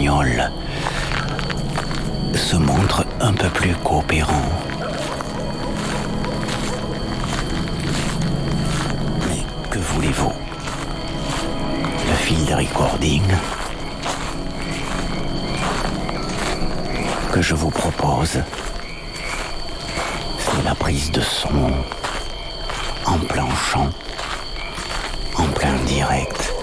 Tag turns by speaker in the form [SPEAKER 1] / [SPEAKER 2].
[SPEAKER 1] espagnol se montre un peu plus coopérant. Mais que voulez-vous? Le fil de recording que je vous propose, c'est la prise de son en plein champ, en plein direct.